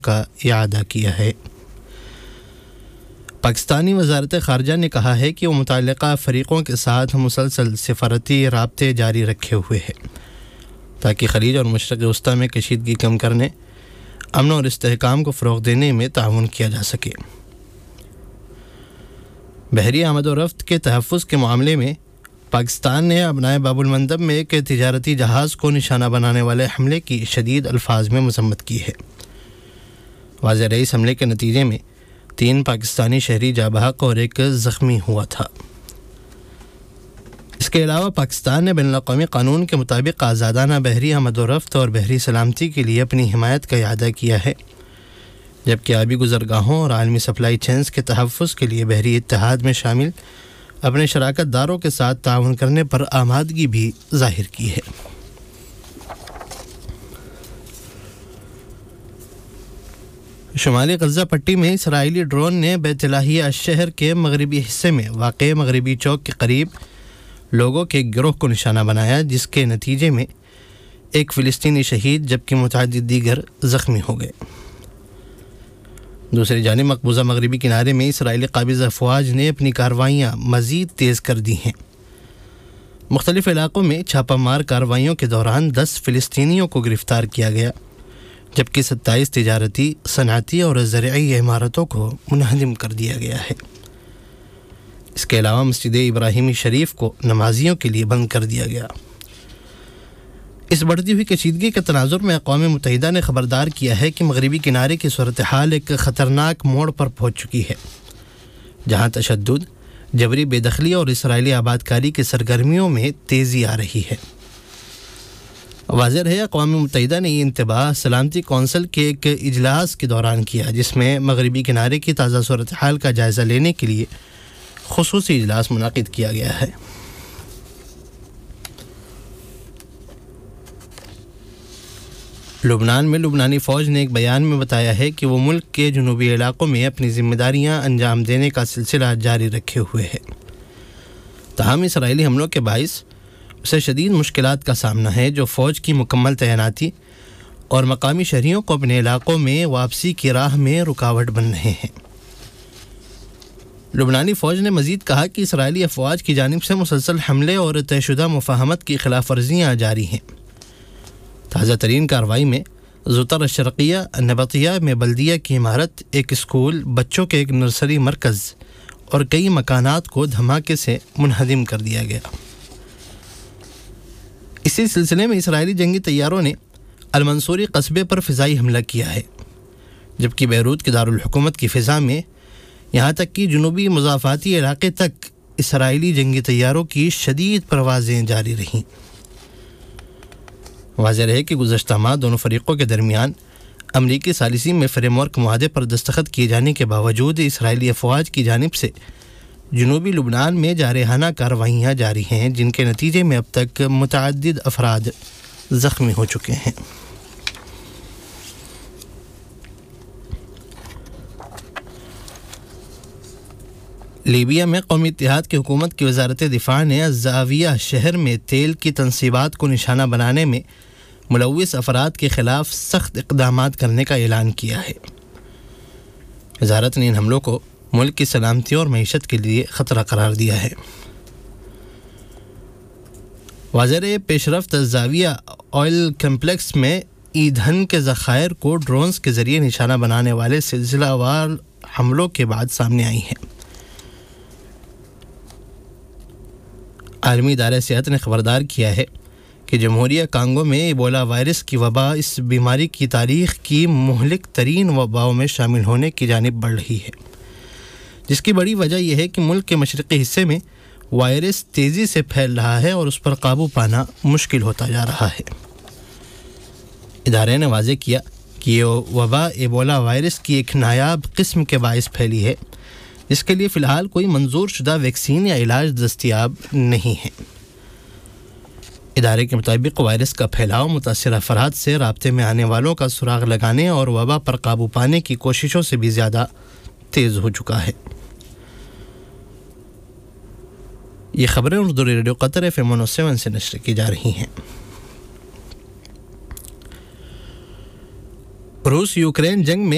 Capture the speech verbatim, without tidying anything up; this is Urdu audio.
کا اعادہ کیا ہے۔ پاکستانی وزارت خارجہ نے کہا ہے کہ وہ متعلقہ فریقوں کے ساتھ مسلسل سفارتی رابطے جاری رکھے ہوئے ہے تاکہ خلیج اور مشرق وسطیٰ میں کشیدگی کم کرنے، امن اور استحکام کو فروغ دینے میں تعاون کیا جا سکے۔ بحری آمد و رفت کے تحفظ کے معاملے میں پاکستان نے ابنائے باب المندب میں ایک تجارتی جہاز کو نشانہ بنانے والے حملے کی شدید الفاظ میں مذمت کی ہے۔ واضح رہی اس حملے کے نتیجے میں تین پاکستانی شہری جاں بحق اور ایک زخمی ہوا تھا۔ اس کے علاوہ پاکستان نے بین الاقوامی قانون کے مطابق آزادانہ بحری آمد و رفت اور بحری سلامتی کے لیے اپنی حمایت کا اعادہ کیا ہے، جبکہ آبی گزرگاہوں اور عالمی سپلائی چینز کے تحفظ کے لیے بحری اتحاد میں شامل اپنے شراکت داروں کے ساتھ تعاون کرنے پر آمادگی بھی ظاہر کی ہے۔ شمالی غزہ پٹی میں اسرائیلی ڈرون نے بیت لاہیہ شہر کے مغربی حصے میں واقع مغربی چوک کے قریب لوگوں کے گروہ کو نشانہ بنایا، جس کے نتیجے میں ایک فلسطینی شہید جبکہ متعدد دیگر زخمی ہو گئے۔ دوسری جانب مقبوضہ مغربی کنارے میں اسرائیلی قابض افواج نے اپنی کارروائیاں مزید تیز کر دی ہیں۔ مختلف علاقوں میں چھاپہ مار کارروائیوں کے دوران دس فلسطینیوں کو گرفتار کیا گیا، جبکہ ستائیس تجارتی، صنعتی اور زرعی عمارتوں کو منہدم کر دیا گیا ہے۔ اس کے علاوہ مسجد ابراہیمی شریف کو نمازیوں کے لیے بند کر دیا گیا۔ اس بڑھتی ہوئی کشیدگی کے تناظر میں اقوام متحدہ نے خبردار کیا ہے کہ مغربی کنارے کی صورتحال ایک خطرناک موڑ پر پہنچ چکی ہے، جہاں تشدد، جبری بے دخلی اور اسرائیلی آبادکاری کی سرگرمیوں میں تیزی آ رہی ہے۔ واضح ہے اقوام متحدہ نے یہ انتباہ سلامتی کونسل کے ایک اجلاس کے دوران کیا، جس میں مغربی کنارے کی تازہ صورتحال کا جائزہ لینے کے لیے خصوصی اجلاس منعقد کیا گیا ہے۔ لبنان میں لبنانی فوج نے ایک بیان میں بتایا ہے کہ وہ ملک کے جنوبی علاقوں میں اپنی ذمہ داریاں انجام دینے کا سلسلہ جاری رکھے ہوئے ہے۔ تاہم اسرائیلی حملوں کے باعث اسے شدید مشکلات کا سامنا ہے، جو فوج کی مکمل تعیناتی اور مقامی شہریوں کو اپنے علاقوں میں واپسی کی راہ میں رکاوٹ بن رہے ہیں۔ لبنانی فوج نے مزید کہا کہ اسرائیلی افواج کی جانب سے مسلسل حملے اور طے شدہ مفاہمت کی خلاف ورزیاں جاری ہیں۔ تازہ ترین کارروائی میں زوتر الشرقیہ النبطیہ میں بلدیہ کی عمارت، ایک اسکول، بچوں کے ایک نرسری مرکز اور کئی مکانات کو دھماکے سے منہدم کر دیا گیا۔ اسی سلسلے میں اسرائیلی جنگی طیاروں نے المنصوری قصبے پر فضائی حملہ کیا ہے، جبکہ بیروت کے دارالحکومت کی فضا میں یہاں تک کہ جنوبی مضافاتی علاقے تک اسرائیلی جنگی طیاروں کی شدید پروازیں جاری رہیں۔ واضح رہے کہ گزشتہ ماہ دونوں فریقوں کے درمیان امریکی ثالثی میں فریم ورک معاہدے پر دستخط کیے جانے کے باوجود اسرائیلی افواج کی جانب سے جنوبی لبنان میں جارحانہ کارروائیاں جاری ہیں، جن کے نتیجے میں اب تک متعدد افراد زخمی ہو چکے ہیں۔ لیبیا میں قومی اتحاد کی حکومت کی وزارت دفاع نے الزاویہ شہر میں تیل کی تنصیبات کو نشانہ بنانے میں ملوث افراد کے خلاف سخت اقدامات کرنے کا اعلان کیا ہے۔ وزارت نے ان حملوں کو ملک کی سلامتی اور معیشت کے لیے خطرہ قرار دیا ہے۔ واضح ہے پیش رفت الزاویہ آئل کمپلیکس میں ایندھن کے ذخائر کو ڈرونز کے ذریعے نشانہ بنانے والے سلسلہ وار حملوں کے بعد سامنے آئی ہیں۔ عالمی ادارہ صحت نے خبردار کیا ہے کہ جمہوریہ کانگو میں ایبولا وائرس کی وبا اس بیماری کی تاریخ کی مہلک ترین وباؤں میں شامل ہونے کی جانب بڑھ رہی ہے، جس کی بڑی وجہ یہ ہے کہ ملک کے مشرقی حصے میں وائرس تیزی سے پھیل رہا ہے اور اس پر قابو پانا مشکل ہوتا جا رہا ہے۔ ادارے نے واضح کیا کہ یہ وبا ایبولا وائرس کی ایک نایاب قسم کے باعث پھیلی ہے، جس کے لیے فی الحال کوئی منظور شدہ ویکسین یا علاج دستیاب نہیں ہے۔ ادارے کے مطابق وائرس کا پھیلاؤ متاثرہ افراد سے رابطے میں آنے والوں کا سراغ لگانے اور وبا پر قابو پانے کی کوششوں سے بھی زیادہ تیز ہو چکا ہے۔ یہ خبریں اردو ریڈیو قطر ایف ایم سیون سے نشر کی جا رہی ہیں۔ روس یوکرین جنگ میں